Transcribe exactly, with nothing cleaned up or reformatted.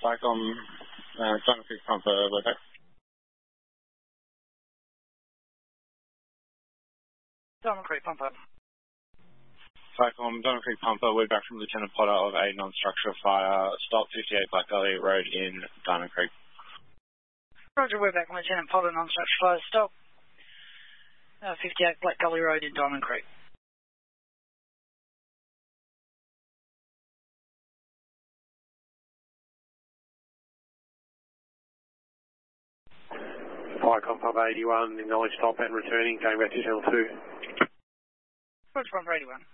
Cycom, uh, Diamond Creek Pumper, Wayback. Diamond Creek Pumper. Cycom, Diamond Creek Pumper, Wayback from Lieutenant Potter of a non-structural fire. Stop fifty-eight Black Gully Road in Diamond Creek. Roger, Wayback from Lieutenant Potter, non-structural fire. Stop. Uh, fifty-eight Black Gully Road in Diamond Creek. Cycom Pumper eighty-one, acknowledge stop and returning, going back to channel two. Roger, Pumper eighty-one.